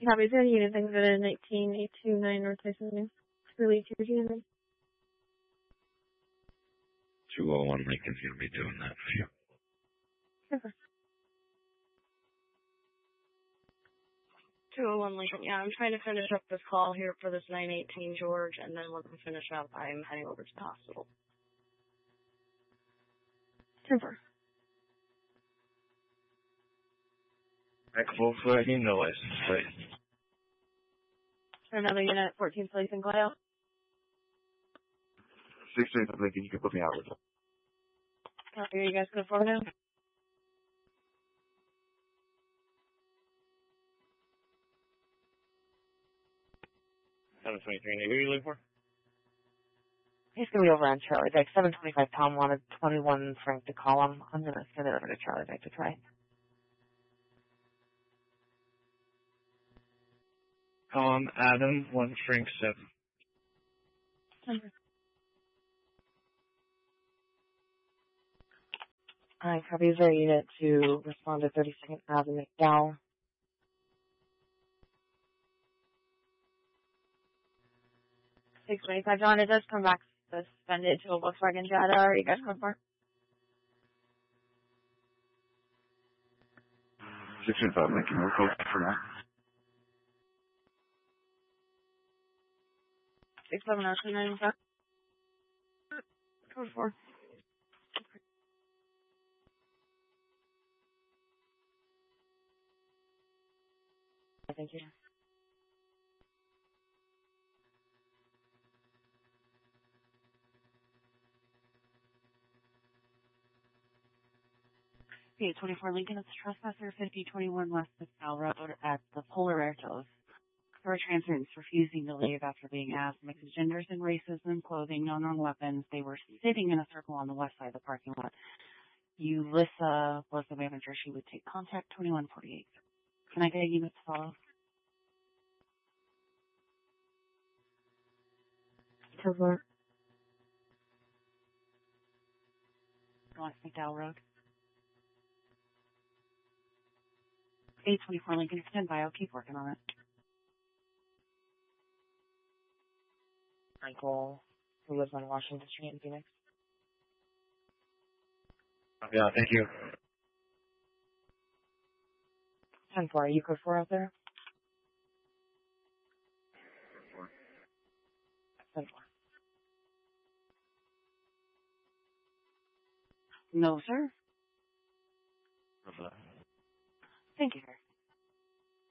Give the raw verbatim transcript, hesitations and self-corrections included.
Copy, is there any unit things that are nineteen eight two nine North Tyson Avenue? Really, two units. two oh one Lincoln's going to be doing that for you. Super. two oh one Lincoln, yeah, I'm trying to finish up this call here for this nine eighteen George, and then once I finish up, I'm heading over to the hospital. Super. Volkswagen, no license plate. Another unit at fourteenth Place in Glendale. sixteenth of Lincoln, you can put me out with it. Copy, are you guys good for now? seven twenty-three, who are you looking for? He's going to be over on Charlie Dyke. seven twenty-five Tom wanted twenty-one Frank to call him. I'm going to send it over to Charlie Dyke to try. Call him Adam, one Frank seven. Alright, copy. Is there a unit to respond to thirty-second Avenue McDowell? six twenty-five John, it does come back suspended to a Volkswagen Jetta. Are you guys good for? six twenty-five Lincoln, we're close for now. six seven zero two nine five. Code four. Thank you. eight twenty-four Lincoln, it's trespasser fifty twenty-one West McDowell Road at the Polar Airtos. For transference refusing to leave after being asked mixed genders and races and clothing, no known weapons. They were sitting in a circle on the west side of the parking lot. Ulissa was the manager. She would take contact twenty-one forty-eight. Can I get a unit to follow? Cover. West McDowell Road. eight twenty-four Lincoln, stand by. I'll keep working on it. Michael, who lives on Washington Street in Phoenix. Yeah, thank you. ten four, are you code four out there? ten four. No, sir. Okay. Thank you, sir.